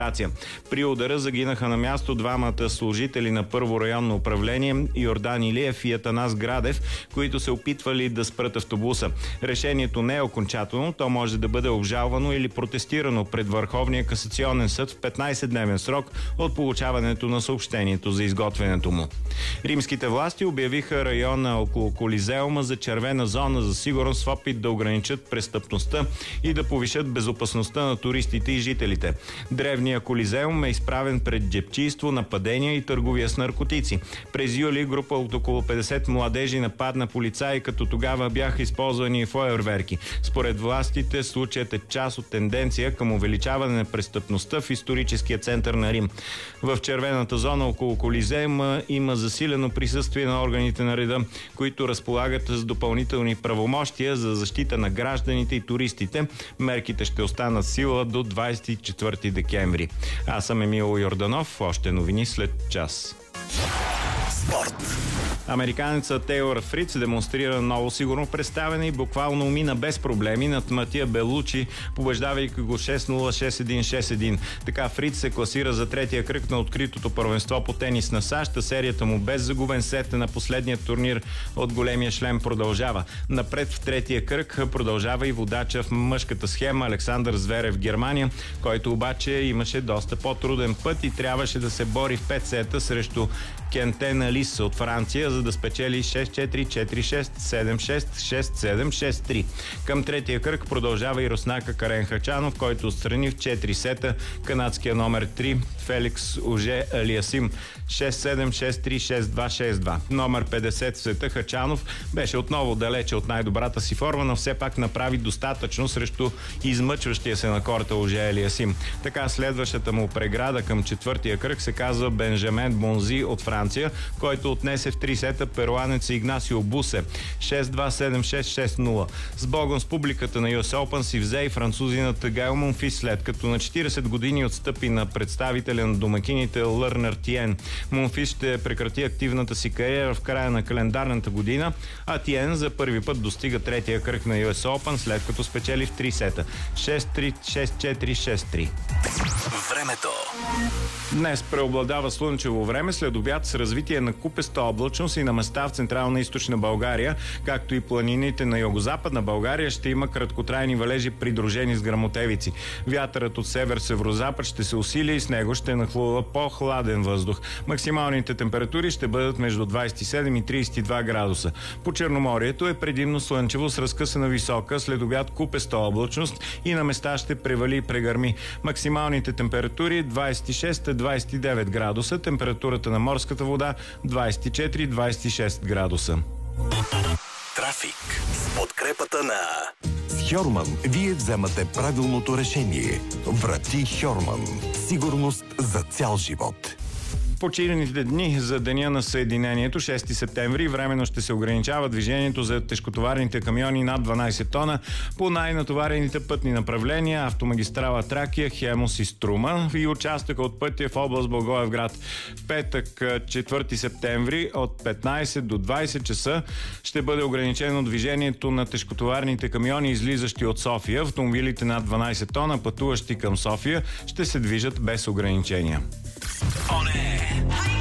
При удара загинаха на място двамата служители на първо районно управление Йордан Илиев и Атанас Градев, които се опитвали да спрат автобуса. Решението не е окончателно, то може да бъде обжалвано или протестирано пред Върховния касационен съд в 15-дневен срок от получаването на съобщението за изготвянето му. Римските власти обявиха района около Колизеума за червена зона за сигурност в опит да ограничат престъпността и да повишат безопасността на туристите и жителите. Древният Колизеум е изправен пред джебчийство, нападения и търговия с наркотици. През юли група от около 50 младежи нападна полицаи, като тогава бяха използвани фойерверки. Според властите случаят е част от тенденция към увеличаване на престъпността в историческия център на Рим. В червената зона около Колизеума има засилено присъствие на органите на реда, които разполагат с допълнителни правомощия за защита на гражданите и туристите. Мерките ще останат в сила до 24 декември. Аз съм Емил Йорданов. Още новини след час. Спорт. Американецът Тейлор Фриц демонстрира ново сигурно представяне и буквално умина без проблеми над Матия Белучи, побеждавайки го 6-0, 6-1, 6-1. Така Фриц се класира за третия кръг на откритото първенство по тенис на САЩ, а серията му без загубен сет на последния турнир от големия шлем продължава. Напред в третия кръг продължава и водача в мъжката схема Александър Зверев в Германия, който обаче имаше доста по-труден път и трябваше да се бори в 5 сета срещу Кентен Алис от Франция, за да спечели 6-4, 4-6, 7-6, 6-7, 6-3. Към третия кръг продължава и руснака Карен Хачанов, който отстрани в 4 сета канадския номер 3 Феликс Оже Алиасим 6-7, 6-3, 6-2, 6-2. Номер 50 в света Хачанов беше отново далече от най-добрата си форма, но все пак направи достатъчно срещу измъчващия се на корта Оже Алиасим. Така следващата му преграда към четвъртия кръг се казва Бенжамен Бонзи от Франция, който отнесе в 3 сета перуанец Игнасио Бусе 6-2, 7-6, 6-0. С богом с публиката на US Open си взе и французината Гайл Монфис, след като на 40 години отстъпи на представителя на домакините Лърнер Тиен. Монфис ще прекрати активната си кариера в края на календарната година, а Тиен за първи път достига третия кръг на US Open, след като спечели в 3 сета 6-3, 6-4, 6-3. Времето. Днес преобладава слънчево време, след обяд с развитие на купеста облачност и на места в централна и източна България, както и планините на югозападна България, ще има краткотрайни валежи, придружени с гръмотевици. Вятърът от север-северозапад ще се усили и с него ще нахлува по-хладен въздух. Максималните температури ще бъдат между 27 и 32 градуса. По Черноморието е предимно слънчево с разкъсана висока, след обяд купеста облачност и на места ще превали и прегърми. Максималните температури 26-29 градуса, температурата на морската вода 24-26 градуса. Трафик с подкрепата на Хьорман вие вземате правилното решение. Врати Хьорман. Сигурност за цял живот. Почивните дни за Деня на Съединението, 6 септември, временно ще се ограничава движението за тежкотоварните камиони над 12 тона по най-натоварените пътни направления: автомагистрала Тракия, Хемус и Струма и участъка от пътя в област Благоевград. В петък, 4 септември, от 15 до 20 часа ще бъде ограничено движението на тежкотоварните камиони, излизащи от София. Автомобилите над 12 тона, пътуващи към София, ще се движат без ограничения. Оне!